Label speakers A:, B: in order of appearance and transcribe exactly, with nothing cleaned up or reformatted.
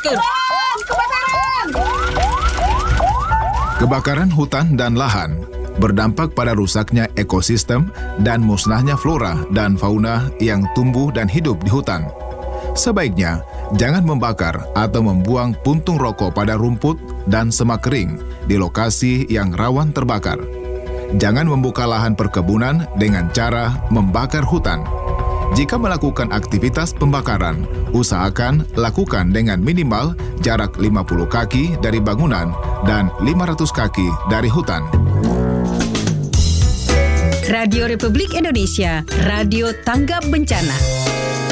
A: masker.
B: Kebakaran hutan dan lahan berdampak pada rusaknya ekosistem dan musnahnya flora dan fauna yang tumbuh dan hidup di hutan. Sebaiknya, jangan membakar atau membuang puntung rokok pada rumput dan semak kering di lokasi yang rawan terbakar. Jangan membuka lahan perkebunan dengan cara membakar hutan. Jika melakukan aktivitas pembakaran, usahakan lakukan dengan minimal jarak lima puluh kaki dari bangunan dan lima ratus kaki dari hutan.
C: Radio Republik Indonesia, Radio Tanggap Bencana.